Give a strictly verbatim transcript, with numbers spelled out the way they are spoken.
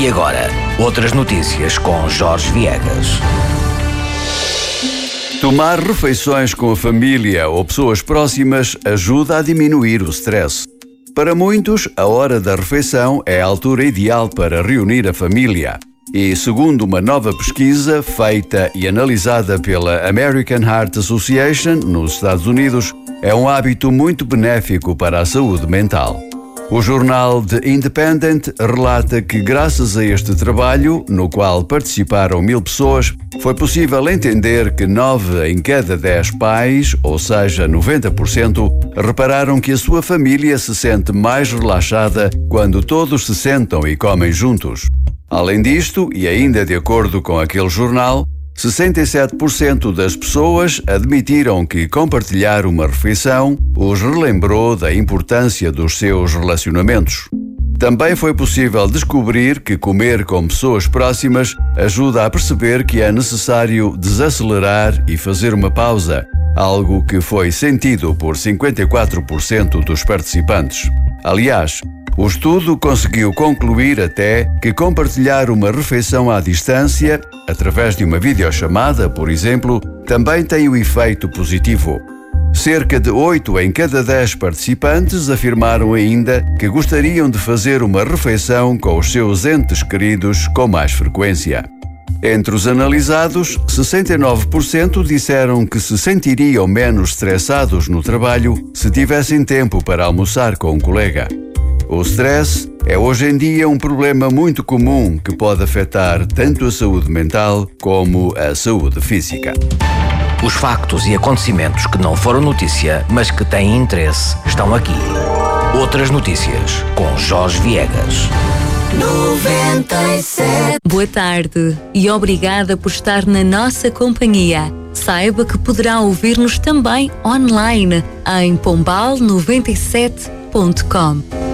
E agora, outras notícias com Jorge Viegas. Tomar refeições com a família ou pessoas próximas ajuda a diminuir o stress. Para muitos, a hora da refeição é a altura ideal para reunir a família. E, segundo uma nova pesquisa feita e analisada pela American Heart Association, nos Estados Unidos, é um hábito muito benéfico para a saúde mental. O jornal The Independent relata que, graças a este trabalho, no qual participaram mil pessoas, foi possível entender que nove em cada dez pais, ou seja, noventa por cento, repararam que a sua família se sente mais relaxada quando todos se sentam e comem juntos. Além disto, e ainda de acordo com aquele jornal, sessenta e sete por cento das pessoas admitiram que compartilhar uma refeição os relembrou da importância dos seus relacionamentos. Também foi possível descobrir que comer com pessoas próximas ajuda a perceber que é necessário desacelerar e fazer uma pausa, algo que foi sentido por cinquenta e quatro por cento dos participantes. Aliás, o estudo conseguiu concluir até que compartilhar uma refeição à distância, através de uma videochamada, por exemplo, também tem o efeito positivo. Cerca de oito em cada dez participantes afirmaram ainda que gostariam de fazer uma refeição com os seus entes queridos com mais frequência. Entre os analisados, sessenta e nove por cento disseram que se sentiriam menos estressados no trabalho se tivessem tempo para almoçar com um colega. O stress é hoje em dia um problema muito comum que pode afetar tanto a saúde mental como a saúde física. Os factos e acontecimentos que não foram notícia, mas que têm interesse, estão aqui. Outras notícias com Jorge Viegas. noventa e sete. Boa tarde e obrigada por estar na nossa companhia. Saiba que poderá ouvir-nos também online em pombal noventa e sete ponto com.